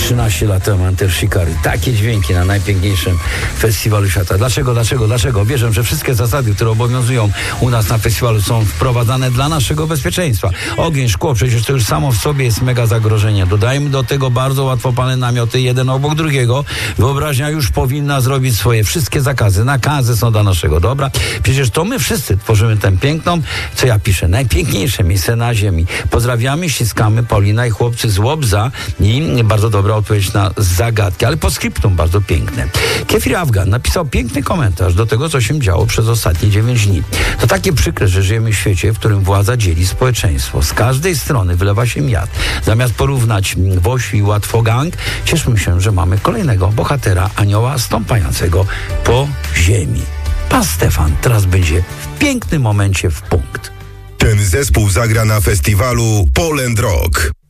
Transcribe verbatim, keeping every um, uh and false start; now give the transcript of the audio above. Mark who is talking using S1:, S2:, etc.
S1: trzynaście lat temu Enter Shikari. Takie dźwięki na najpiękniejszym festiwalu świata. Dlaczego, dlaczego, dlaczego? Wierzę, że wszystkie zasady, które obowiązują u nas na festiwalu, są wprowadzane dla naszego bezpieczeństwa. Ogień, szkło, przecież to już samo w sobie jest mega zagrożenie. Dodajmy do tego bardzo łatwopalne namioty, jeden obok drugiego. Wyobraźnia już powinna zrobić swoje. Wszystkie zakazy, nakazy są dla naszego dobra. Przecież to my wszyscy tworzymy tę piękną, co ja piszę, najpiękniejsze miejsce na ziemi. Pozdrawiamy, ściskamy, Paulina i chłopcy z Łobza i bardzo dobra odpowiedź na zagadki, ale postscriptum bardzo piękne. Kefir Afgan napisał piękny komentarz do tego, co się działo przez ostatnie dziewięć dni. To takie przykre, że żyjemy w świecie, w którym władza dzieli społeczeństwo. Z każdej strony wylewa się miad. Zamiast porównać Woś i Łatwogang, cieszmy się, że mamy kolejnego bohatera, anioła stąpającego po ziemi. Pan Stefan teraz będzie w pięknym momencie w punkt.
S2: Ten zespół zagra na festiwalu Poland Rock.